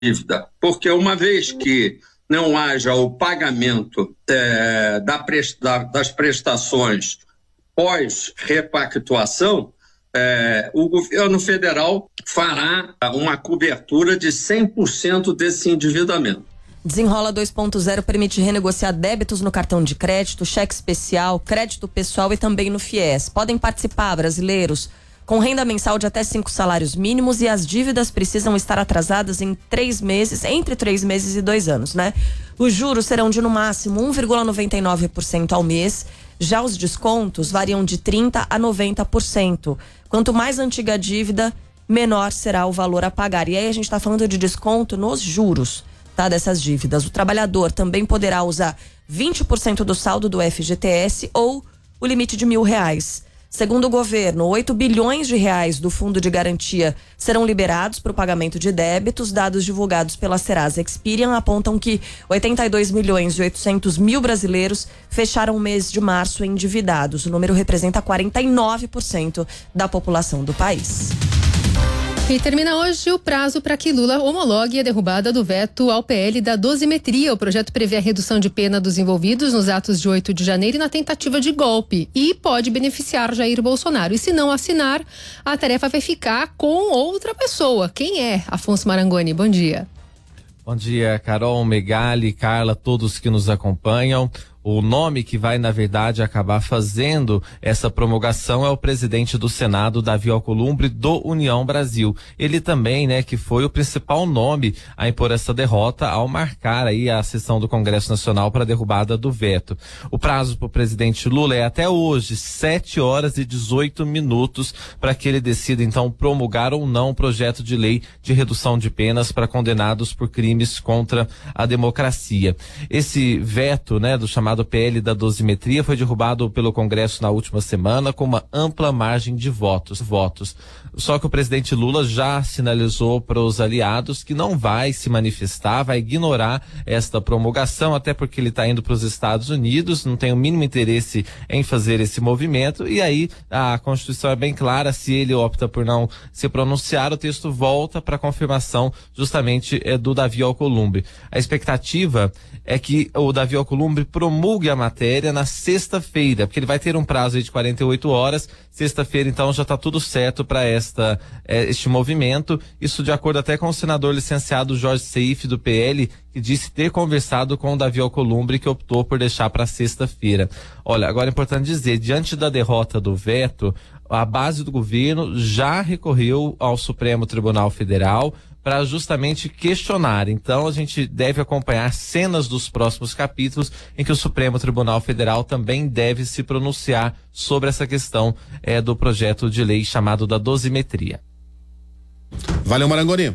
dívida, porque uma vez que não haja o pagamento das prestações pós-repactuação, o governo federal fará uma cobertura de 100% desse endividamento. Desenrola 2.0 permite renegociar débitos no cartão de crédito, cheque especial, crédito pessoal e também no FIES. Podem participar brasileiros com renda mensal de até 5 salários mínimos e as dívidas precisam estar atrasadas em 3 meses, entre 3 meses e 2 anos, né? Os juros serão de no máximo 1,99% ao mês. Já os descontos variam de 30% a 90%. Quanto mais antiga a dívida, menor será o valor a pagar. E aí a gente está falando de desconto nos juros, tá, dessas dívidas. O trabalhador também poderá usar 20% do saldo do FGTS ou o limite de R$1.000. Segundo o governo, 8 bilhões de reais do Fundo de Garantia serão liberados para o pagamento de débitos. Dados divulgados pela Serasa Experian apontam que 82 milhões e 800 mil brasileiros fecharam o mês de março endividados. O número representa 49% da população do país. E termina hoje o prazo para que Lula homologue a derrubada do veto ao PL da dosimetria. O projeto prevê a redução de pena dos envolvidos nos atos de 8 de janeiro e na tentativa de golpe e pode beneficiar Jair Bolsonaro. E se não assinar, a tarefa vai ficar com outra pessoa. Quem é? Afonso Marangoni, bom dia. Bom dia, Carol, Megali, Carla, todos que nos acompanham. O nome que vai, na verdade, acabar fazendo essa promulgação é o presidente do Senado, Davi Alcolumbre, do União Brasil. Ele também, né, que foi o principal nome a impor essa derrota ao marcar aí a sessão do Congresso Nacional para a derrubada do veto. O prazo para o presidente Lula é até hoje, 7h18, para que ele decida, então, promulgar ou não o projeto de lei de redução de penas para condenados por crimes contra a democracia. Esse veto, né, do chamado PL da dosimetria foi derrubado pelo Congresso na última semana com uma ampla margem de votos. Só que o presidente Lula já sinalizou para os aliados que não vai se manifestar, vai ignorar esta promulgação, até porque ele está indo para os Estados Unidos, não tem o mínimo interesse em fazer esse movimento, e aí a Constituição é bem clara, se ele opta por não se pronunciar, o texto volta para confirmação justamente do Davi Alcolumbre. A expectativa é que o Davi Alcolumbre promulgue a matéria na sexta-feira, porque ele vai ter um prazo aí de 48 horas, sexta-feira então já está tudo certo para este movimento, isso de acordo até com o senador licenciado Jorge Seif do PL, que disse ter conversado com o Davi Alcolumbre, que optou por deixar para sexta-feira. Olha, agora é importante dizer, diante da derrota do veto, a base do governo já recorreu ao Supremo Tribunal Federal para justamente questionar. Então a gente deve acompanhar cenas dos próximos capítulos em que o Supremo Tribunal Federal também deve se pronunciar sobre essa questão do projeto de lei chamado da dosimetria. Valeu, Marangoni.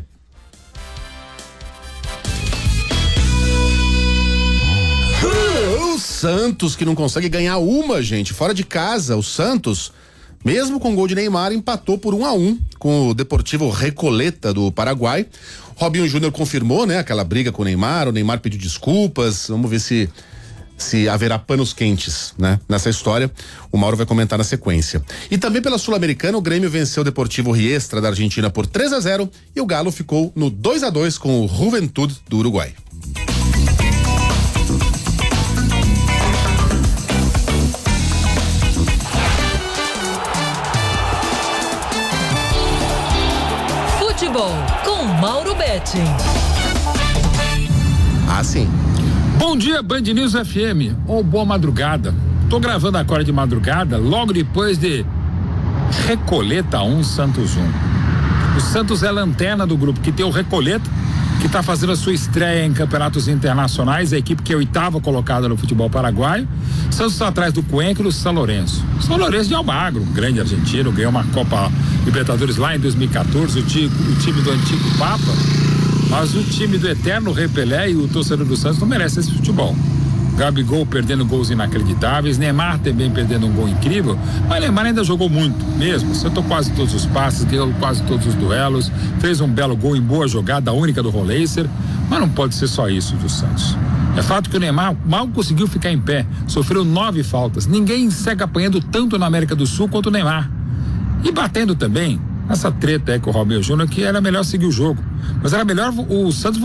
O Santos que não consegue ganhar uma, gente, fora de casa. O Santos, mesmo com gol de Neymar, empatou por 1-1 com o Deportivo Recoleta do Paraguai. Robinho Júnior confirmou, né, aquela briga com o Neymar pediu desculpas. Vamos ver se haverá panos quentes, né, nessa história. O Mauro vai comentar na sequência. E também pela Sul-Americana, o Grêmio venceu o Deportivo Riestra da Argentina por 3-0 e o Galo ficou no 2-2 com o Juventud do Uruguai. Com Mauro Betti. Ah, sim. Bom dia, Band News FM. Boa madrugada. Tô gravando agora de madrugada, logo depois de Recoleta 1, Santos 1. O Santos é a lanterna do grupo, que tem o Recoleta, que está fazendo a sua estreia em campeonatos internacionais, a equipe que é a 8ª colocada no futebol paraguaio. Santos está atrás do Cuenca e do São Lourenço. São Lourenço de Almagro, um grande argentino, ganhou uma Copa Libertadores lá em 2014, o time do antigo Papa, mas o time do eterno Rei Pelé e o torcedor do Santos não merece esse futebol. Gabigol perdendo gols inacreditáveis, Neymar também perdendo um gol incrível, mas Neymar ainda jogou muito, mesmo, acertou quase todos os passes, ganhou quase todos os duelos, fez um belo gol em boa jogada, a única do Roleiser, mas não pode ser só isso do Santos. É fato que o Neymar mal conseguiu ficar em pé, sofreu 9 faltas, ninguém segue apanhando tanto na América do Sul quanto o Neymar. E batendo também, essa treta aí com o Robinho Júnior, que era melhor seguir o jogo. Mas era melhor o Santos